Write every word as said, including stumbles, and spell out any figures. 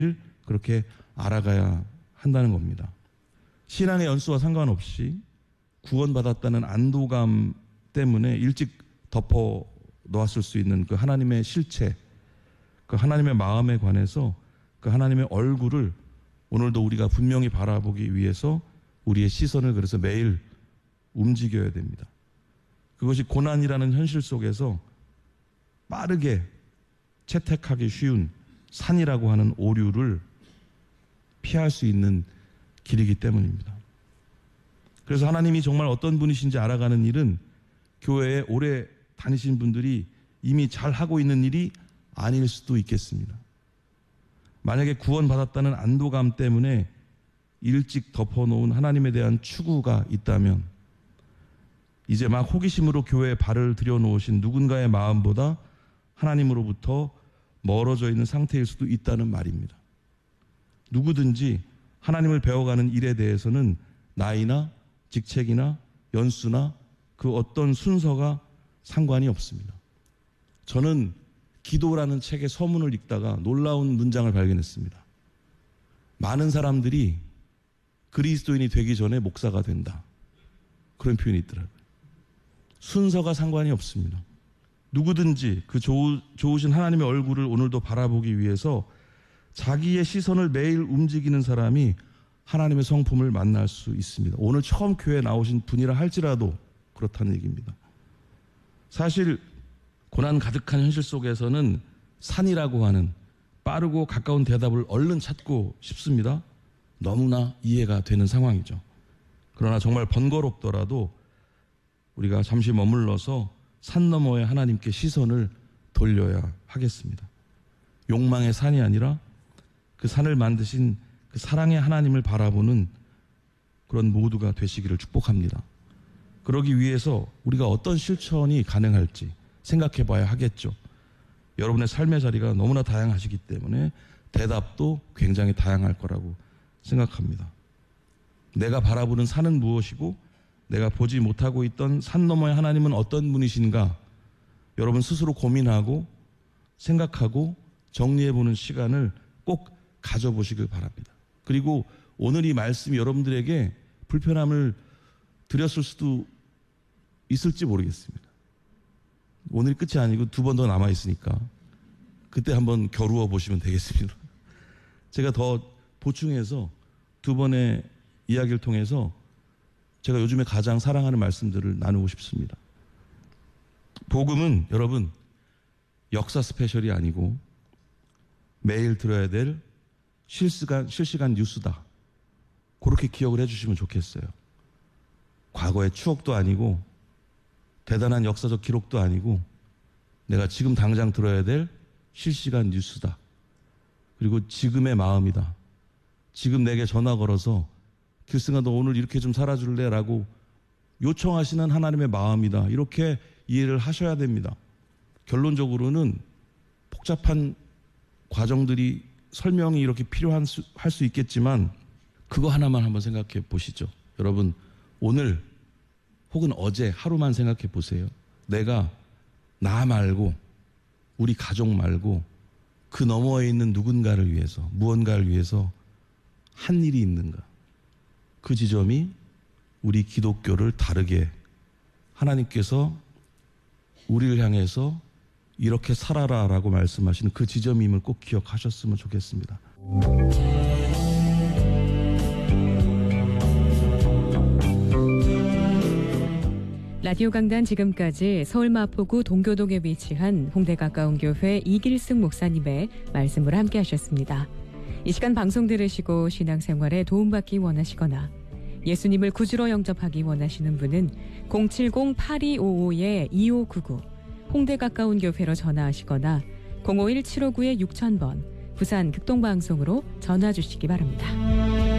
그렇게 알아가야 한다는 겁니다. 신앙의 연수와 상관없이 구원받았다는 안도감 때문에 일찍 덮어 놓았을 수 있는 그 하나님의 실체, 그 하나님의 마음에 관해서 그 하나님의 얼굴을 오늘도 우리가 분명히 바라보기 위해서 우리의 시선을 그래서 매일 움직여야 됩니다. 그것이 고난이라는 현실 속에서 빠르게 채택하기 쉬운 산이라고 하는 오류를 피할 수 있는 길이기 때문입니다. 그래서 하나님이 정말 어떤 분이신지 알아가는 일은 교회에 오래 다니신 분들이 이미 잘 하고 있는 일이 아닐 수도 있겠습니다. 만약에 구원받았다는 안도감 때문에 일찍 덮어놓은 하나님에 대한 추구가 있다면 이제 막 호기심으로 교회에 발을 들여놓으신 누군가의 마음보다 하나님으로부터 멀어져 있는 상태일 수도 있다는 말입니다. 누구든지 하나님을 배워가는 일에 대해서는 나이나 직책이나 연수나 그 어떤 순서가 상관이 없습니다. 저는 기도라는 책의 서문을 읽다가 놀라운 문장을 발견했습니다. 많은 사람들이 그리스도인이 되기 전에 목사가 된다. 그런 표현이 있더라고요. 순서가 상관이 없습니다. 누구든지 그 좋으, 좋으신 하나님의 얼굴을 오늘도 바라보기 위해서 자기의 시선을 매일 움직이는 사람이 하나님의 성품을 만날 수 있습니다. 오늘 처음 교회에 나오신 분이라 할지라도 그렇다는 얘기입니다. 사실 고난 가득한 현실 속에서는 산이라고 하는 빠르고 가까운 대답을 얼른 찾고 싶습니다. 너무나 이해가 되는 상황이죠. 그러나 정말 번거롭더라도 우리가 잠시 머물러서 산 너머에 하나님께 시선을 돌려야 하겠습니다. 욕망의 산이 아니라 그 산을 만드신 그 사랑의 하나님을 바라보는 그런 모두가 되시기를 축복합니다. 그러기 위해서 우리가 어떤 실천이 가능할지 생각해 봐야 하겠죠. 여러분의 삶의 자리가 너무나 다양하시기 때문에 대답도 굉장히 다양할 거라고 생각합니다. 내가 바라보는 산은 무엇이고 내가 보지 못하고 있던 산 너머의 하나님은 어떤 분이신가? 여러분 스스로 고민하고 생각하고 정리해보는 시간을 꼭 가져보시길 바랍니다. 그리고 오늘 이 말씀이 여러분들에게 불편함을 드렸을 수도 있을지 모르겠습니다. 오늘이 끝이 아니고 두 번 더 남아있으니까 그때 한번 겨루어 보시면 되겠습니다. 제가 더 보충해서 두 번의 이야기를 통해서 제가 요즘에 가장 사랑하는 말씀들을 나누고 싶습니다. 복음은 여러분 역사 스페셜이 아니고 매일 들어야 될 실시간, 실시간 뉴스다. 그렇게 기억을 해주시면 좋겠어요. 과거의 추억도 아니고 대단한 역사적 기록도 아니고 내가 지금 당장 들어야 될 실시간 뉴스다. 그리고 지금의 마음이다. 지금 내게 전화 걸어서 길승아 너 오늘 이렇게 좀 살아줄래? 라고 요청하시는 하나님의 마음이다. 이렇게 이해를 하셔야 됩니다. 결론적으로는 복잡한 과정들이 설명이 이렇게 필요할 수, 할 수 있겠지만 그거 하나만 한번 생각해 보시죠. 여러분 오늘 혹은 어제 하루만 생각해 보세요. 내가 나 말고 우리 가족 말고 그 너머에 있는 누군가를 위해서 무언가를 위해서 한 일이 있는가. 그 지점이 우리 기독교를 다르게 하나님께서 우리를 향해서 이렇게 살아라 라고 말씀하시는 그 지점임을 꼭 기억하셨으면 좋겠습니다. 라디오 강단 지금까지 서울 마포구 동교동에 위치한 홍대 가까운 교회 이길승 목사님의 말씀으로 함께 하셨습니다. 이 시간 방송 들으시고 신앙생활에 도움받기 원하시거나 예수님을 구주로 영접하기 원하시는 분은 공칠공 팔이오오 이오구구 홍대 가까운 교회로 전화하시거나 공오일 칠오구 육천 번 부산 극동방송으로 전화 주시기 바랍니다.